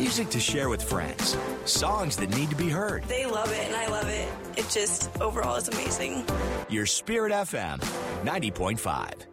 Music to share with friends. Songs that need to be heard. They love it and I love it. It just overall is amazing. Your Spirit FM 90.5.